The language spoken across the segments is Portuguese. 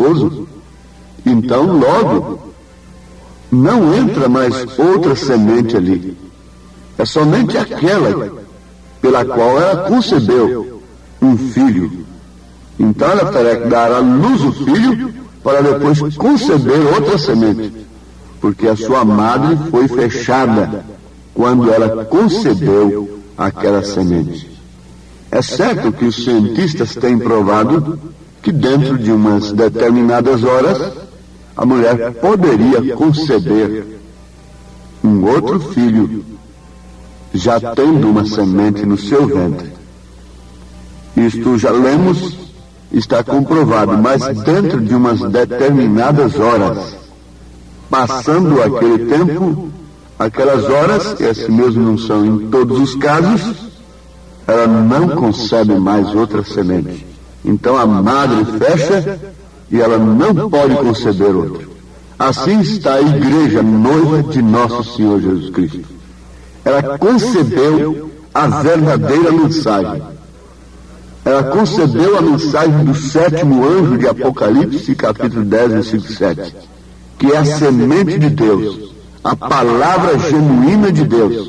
esposo, então logo não entra mais outra semente ali. É somente aquela pela qual ela concebeu um filho. Então ela terá que dar à luz o filho para depois conceber outra semente, porque a sua madre foi fechada quando ela concebeu aquela semente. É certo que os cientistas têm provado que dentro de umas determinadas horas a mulher poderia conceber um outro filho, já tendo uma semente no seu ventre. Isto já lemos, está comprovado, mas dentro de umas determinadas horas, passando aquele tempo, aquelas horas, esse mesmo não são em todos os casos, ela não concebe mais outra semente. Então a madre fecha e ela não pode conceber outra. Assim está a igreja noiva de nosso Senhor Jesus Cristo. Ela concebeu a verdadeira mensagem. Ela concebeu a mensagem do 7º anjo de Apocalipse, capítulo 10, versículo 7, que é a semente de Deus, a palavra genuína de Deus.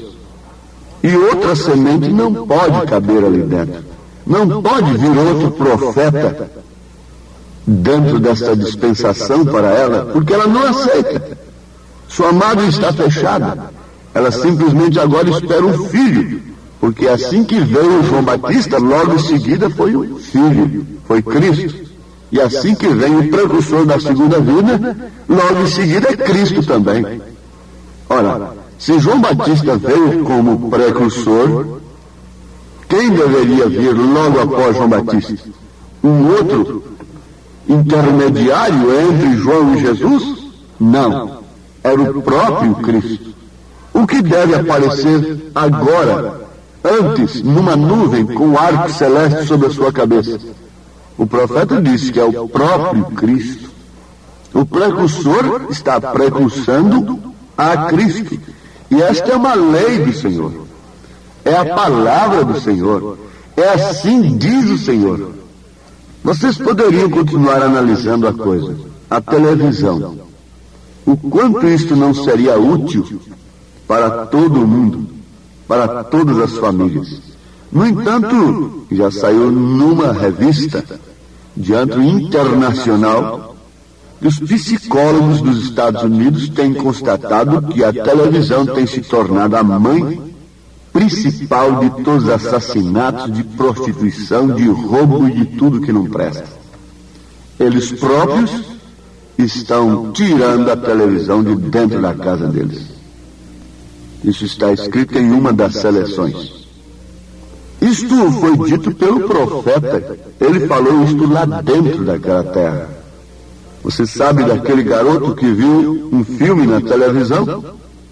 E outra semente não pode caber ali dentro. Não pode vir outro profeta dentro desta dispensação para ela, porque ela não aceita. Sua madre está fechada. Ela simplesmente agora espera um filho, porque assim que veio João Batista, logo em seguida foi o filho, foi Cristo. E assim que vem o precursor da segunda vinda, logo em seguida é Cristo também. Ora, se João Batista veio como precursor, quem deveria vir logo após João Batista? Um outro intermediário entre João e Jesus? Não, era o próprio Cristo. O que deve aparecer agora, antes, numa nuvem com um arco celeste sobre a sua cabeça? O profeta disse que é o próprio Cristo. O precursor está precursando a Cristo. E esta é uma lei do Senhor. É a palavra do Senhor. É assim diz o Senhor. Vocês poderiam continuar analisando a coisa. A televisão. O quanto isto não seria útil para todo mundo, para todas as famílias. No entanto, já saiu numa revista de âmbito internacional que os psicólogos dos Estados Unidos têm constatado que a televisão tem se tornado a mãe principal de todos os assassinatos, de prostituição, de roubo e de tudo que não presta. Eles próprios estão tirando a televisão de dentro da casa deles. Isso está escrito em uma das seleções. Isto foi dito pelo profeta. Ele falou isto lá dentro daquela terra. Você sabe daquele garoto que viu um filme na televisão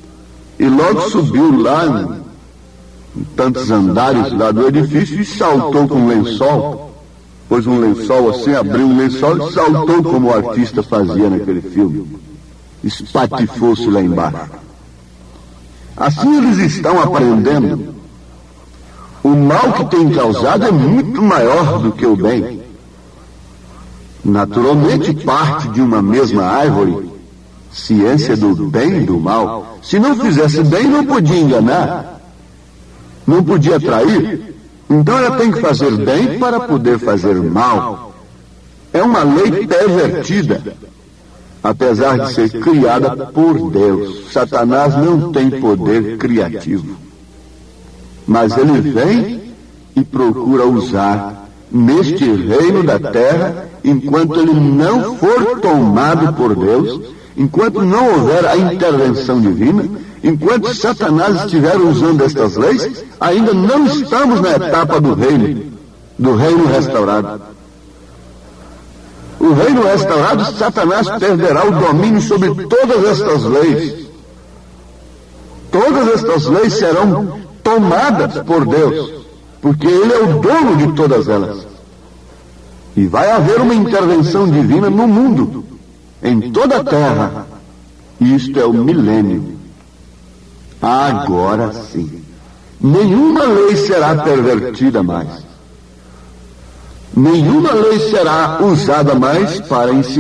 e logo subiu lá em tantos andares lá do edifício e saltou com um lençol, pôs um lençol assim, abriu um lençol e saltou como o artista fazia naquele filme. Espatifou-se lá embaixo. Assim eles estão aprendendo. O mal que tem causado é muito maior do que o bem. Naturalmente, parte de uma mesma árvore, ciência do bem e do mal. Se não fizesse bem, não podia enganar, não podia trair. Então ela tem que fazer bem para poder fazer mal. É uma lei pervertida, apesar de ser criada por Deus. Satanás não tem poder criativo, mas ele vem e procura usar neste reino da terra, enquanto ele não for tomado por Deus, enquanto não houver a intervenção divina, enquanto Satanás estiver usando estas leis, ainda não estamos na etapa do reino restaurado. O reino restaurado, Satanás perderá o domínio sobre todas estas leis. Todas estas leis serão tomadas por Deus, porque Ele é o dono de todas elas. E vai haver uma intervenção divina no mundo, em toda a terra. E isto é o milênio. Agora sim. Nenhuma lei será pervertida mais. Nenhuma lei será usada mais para ensinar